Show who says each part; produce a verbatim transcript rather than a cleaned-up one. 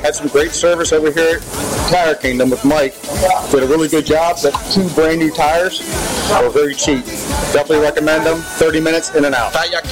Speaker 1: had some great service over here at Tire Kingdom with Mike. Did a really good job. The two brand new tires were very cheap. Definitely recommend them. thirty minutes in and out.
Speaker 2: Tire